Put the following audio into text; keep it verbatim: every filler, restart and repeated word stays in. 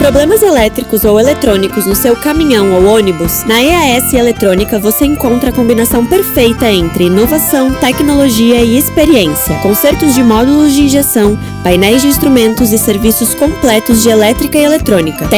Problemas elétricos ou eletrônicos no seu caminhão ou ônibus? Na E A S Eletrônica você encontra a combinação perfeita entre inovação, tecnologia e experiência. Consertos de módulos de injeção, painéis de instrumentos e serviços completos de elétrica e eletrônica.